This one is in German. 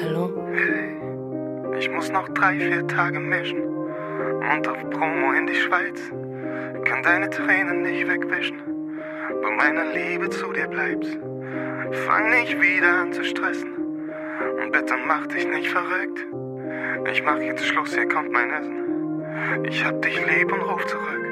Hallo? Hey, ich muss noch 3-4 Tage mischen und auf Promo in die Schweiz. Kann deine Tränen nicht wegwischen, wo meine Liebe zu dir bleibt. Fang nicht wieder an zu stressen und bitte mach dich nicht verrückt. Ich mach jetzt Schluss, hier kommt mein Essen. Ich hab dich lieb und ruf zurück.